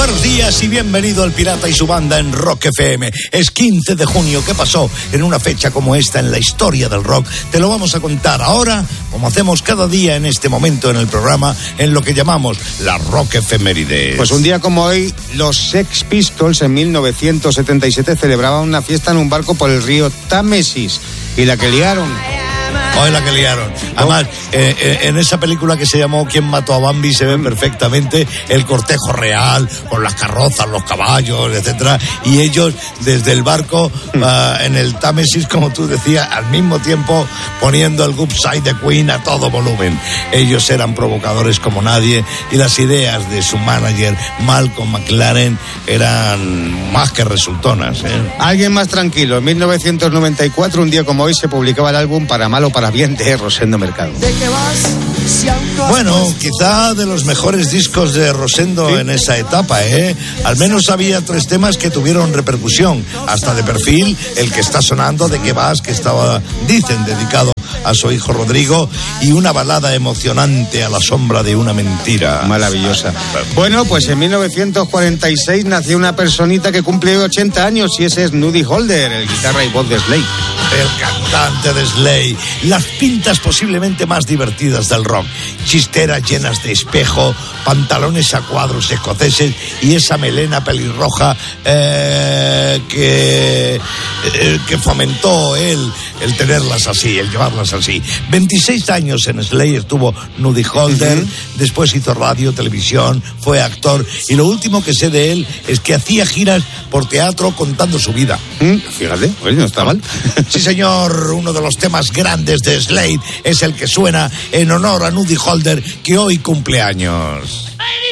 Buenos días y bienvenido al Pirata y su banda en Rock FM. Es 15 de junio. ¿Qué pasó en una fecha como esta en la historia del rock? Te lo vamos a contar ahora, como hacemos cada día en este momento en el programa, en lo que llamamos la Rock Efemérides. Pues un día como hoy, los Sex Pistols en 1977 celebraban una fiesta en un barco por el río Támesis. Y la que liaron. Hoy la que liaron. Además, en esa película que se llamó ¿Quién mató a Bambi? Se ve perfectamente el cortejo real, con las carrozas, los caballos, etcétera, y ellos desde el barco en el Támesis, como tú decías, al mismo tiempo poniendo el Good Side de Queen a todo volumen. Ellos eran provocadores como nadie y las ideas de su manager Malcolm McLaren eran más que resultonas. Alguien más tranquilo. En 1994, un día como hoy, se publicaba el álbum Para Mal o Para Bien de Rosendo Mercado. Bueno, quizá de los mejores discos de Rosendo, ¿sí?, en esa etapa, Al menos había 3 temas que tuvieron repercusión. Hasta de perfil, el que está sonando, ¿De qué vas?, que estaba, dicen, dedicado a su hijo Rodrigo, y una balada emocionante, A la sombra de una mentira. Maravillosa. Bueno, pues en 1946 nació una personita que cumple 80 años y ese es Nudie Holder, el guitarra y voz de Slade. El cantante de Slade. Las pintas posiblemente más divertidas del rock. Chisteras llenas de espejo, pantalones a cuadros escoceses y esa melena pelirroja que fomentó él el tenerlas así, el llevarlas así. 26 años en Slade estuvo Nudie Holder, después hizo radio, televisión, fue actor y lo último que sé de él es que hacía giras por teatro contando su vida. Fíjate, pues no está mal. Sí, señor, uno de los temas grandes de Slade es el que suena en honor a Nudie Holder, que hoy cumple años.